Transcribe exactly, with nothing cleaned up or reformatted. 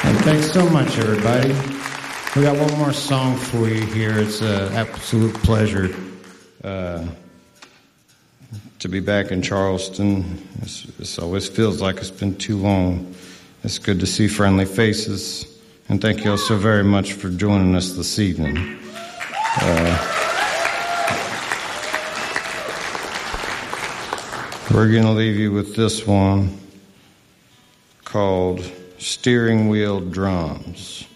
And thanks so much, everybody. We got one more song for you here. It's an absolute pleasure uh, to be back in Charleston. It always feels like it's been too long. It's good to see friendly faces. And thank you all so very much for joining us this evening. Uh, we're going to leave you with this one called Steering Wheel Drums.